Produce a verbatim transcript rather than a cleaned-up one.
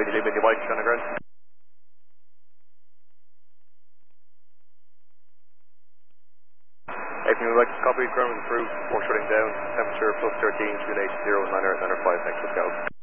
Windy Lim, Windy Mike, Shannon Grant. Everything we like, copy, ground is approved, water shutting down, temperature plus thirteen, two eight zero, niner, niner five, next to Scout.